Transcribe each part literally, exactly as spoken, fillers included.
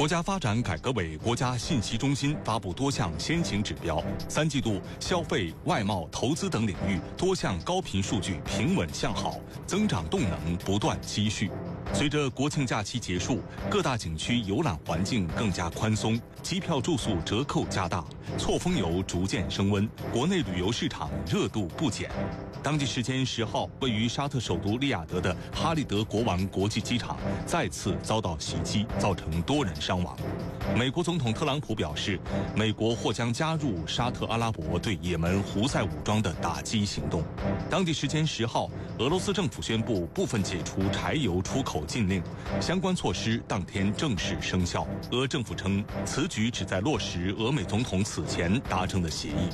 国家发展改革委国家信息中心发布多项先行指标，三季度消费、外贸、投资等领域多项高频数据平稳向好，增长动能不断积蓄。随着国庆假期结束，各大景区游览环境更加宽松，机票住宿折扣加大，错峰游逐渐升温，国内旅游市场热度不减。当地时间十号，位于沙特首都利雅得的哈利德国王国际机场再次遭到袭击，造成多人伤亡。美国总统特朗普表示，美国或将加入沙特阿拉伯对也门胡塞武装的打击行动。当地时间十号，俄罗斯政府宣布部分解除柴油出口禁令，相关措施当天正式生效。俄政府称，此举旨在落实俄美总统此前达成的协议。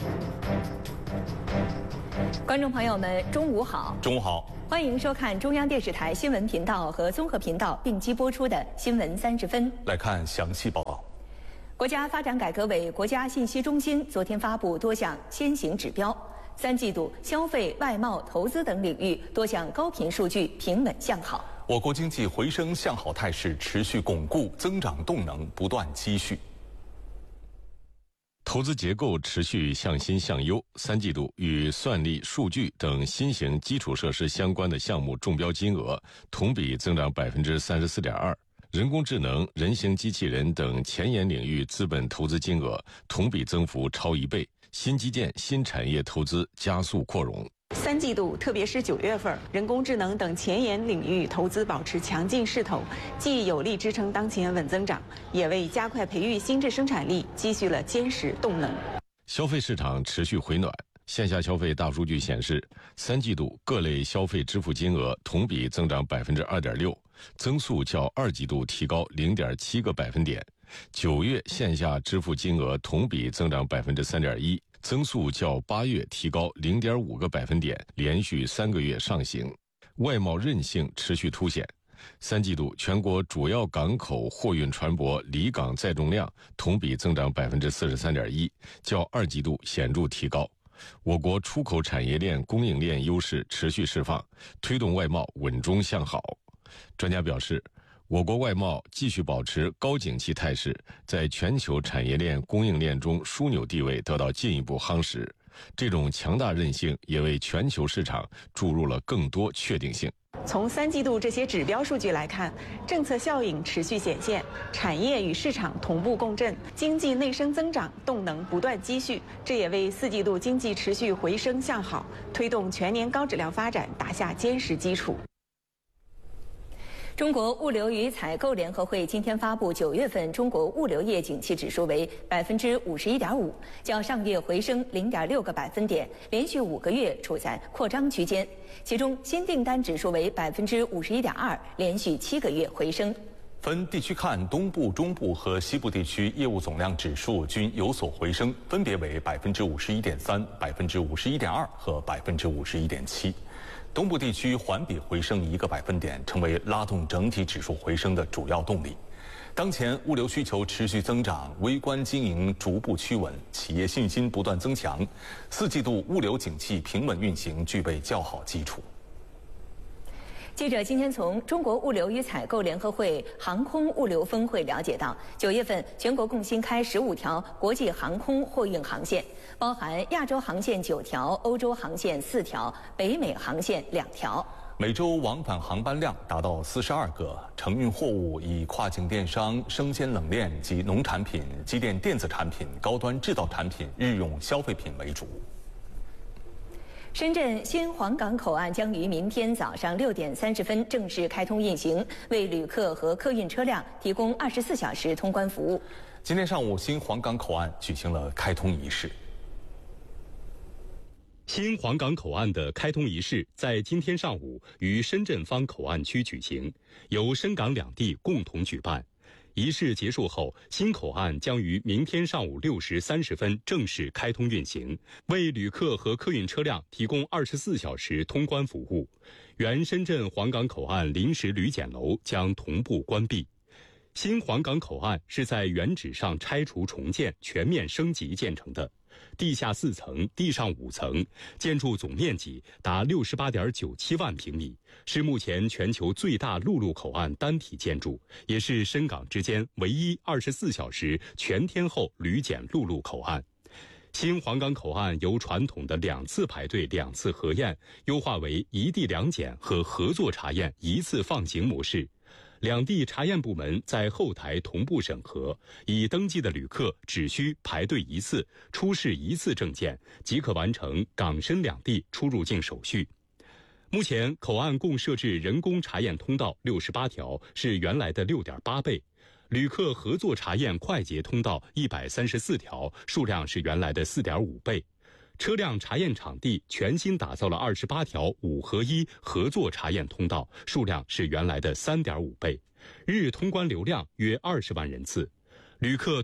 观众朋友们，中午好！ 中午好， 欢迎收看中央电视台新闻频道和综合频道并机播出的《新闻三十分》。 来看详细报道。 国家发展改革委国家信息中心昨天发布多项先行指标，三季度消费、外贸、投资等领域多项高频数据平稳向好。 我国经济回升向好态势持续巩固，增长动能不断积蓄。 投资结构持续向新向优，三季度与算力、数据等新型基础设施相关的项目中标金额同比增长百分之三十四点二，人工智能、人形机器人等前沿领域资本投资金额同比增幅超一倍，新基建、新产业投资加速扩容。 三季度，特别是九月份，人工智能等前沿领域投资保持强劲势头，既有力支撑当前稳增长，也为加快培育新质生产力积蓄了坚实动能。 消费市场持续回暖，线下消费大数据显示，三季度各类消费支付金额同比增长百分之二点六，增速较二季度提高零点七个百分点。九月线下支付金额同比增长百分之三点一。增速较八月提高零点五个百分点，连续三个月上行。外贸韧性持续凸显，三季度全国主要港口货运船舶离港载重量同比增长百分之四十三点一，较二季度显著提高。我国出口产业链供应链优势持续释放，推动外贸稳中向好。专家表示，我国外贸继续保持高景气态势，在全球产业链供应链中枢纽地位得到进一步夯实。这种强大韧性也为全球市场注入了更多确定性。 从三季度这些指标数据来看，政策效应持续显现，产业与市场同步共振，经济内生增长动能不断积蓄，这也为四季度经济持续回升向好，推动全年高质量发展打下坚实基础。 中国物流与采购联合会今天发布九月份中国物流业景气指数为百分之五十一点五，较上月回升零点六个百分点，连续五个月处在扩张区间。其中新订单指数为百分之五十一点二，连续七个月回升。 分地区看，东部、中部和西部地区业务总量指数均有所回升，分别为百分之五十一点三、百分之五十一点二和百分之五十一点七。东部地区环比回升一个百分点，成为拉动整体指数回升的主要动力。当前物流需求持续增长，微观经营逐步趋稳，企业信心不断增强。四季度物流景气平稳运行，具备较好基础。 记者今天从中国物流与采购联合会航空物流分会了解到，九月份全国共新开十五条国际航空货运航线，包含亚洲航线九条、欧洲航线四条、北美航线两条。 每周往返航班量达到四十二个，承运货物以跨境电商、生鲜冷链及农产品、机电电子产品、高端制造产品、日用消费品为主。 深圳新皇岗口岸将于明天早上六点三十分正式开通运行，为旅客和客运车辆提供二十四小时通关服务。 今天上午，新皇岗口岸举行了开通仪式。 新皇岗口岸的开通仪式在今天上午于深圳方口岸区举行，由深港两地共同举办。仪式结束后，新口岸将于明天上午六时三十分正式开通运行，为旅客和客运车辆提供二十四小时通关服务。原深圳皇岗口岸临时旅检楼将同步关闭。新皇岗口岸是在原址上拆除重建、全面升级建成的。 地下四层，地上五层，建筑总面积达六十八点九七万平米，是目前全球最大陆路口岸单体建筑，也是深港之间唯一二十四小时全天候旅检陆路口岸。新皇岗口岸由传统的两次排队两次核验优化为一地两检和合作查验一次放行模式，两地查验部门在后台同步审核，已登记的旅客只需排队一次，出示一次证件，即可完成港深两地出入境手续。目前口岸共设置人工查验通道六十八条，是原来的 六点八倍。旅客合作查验快捷通道一百三十四条，数量是原来的 四点五倍。车辆查验场地全新打造了二十八条五合一合作查验通道，数量是原来的 三点五倍。日通关流量约二十万人次。旅客